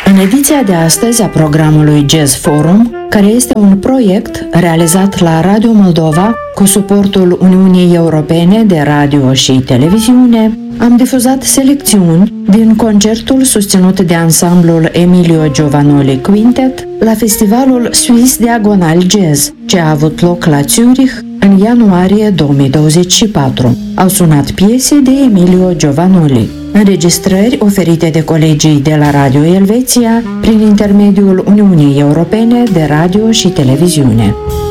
În ediția de astăzi a programului Jazz Forum, care este un proiect realizat la Radio Moldova cu suportul Uniunii Europene de Radio și Televiziune, am difuzat selecțiuni din concertul susținut de ansamblul Emilio Giovanoli Quintet la festivalul Swiss Diagonal Jazz, ce a avut loc la Zurich în ianuarie 2024. Au sunat piese de Emilio Giovanoli, înregistrări oferite de colegii de la Radio Elveția prin intermediul Uniunii Europene de Radio și Televiziune.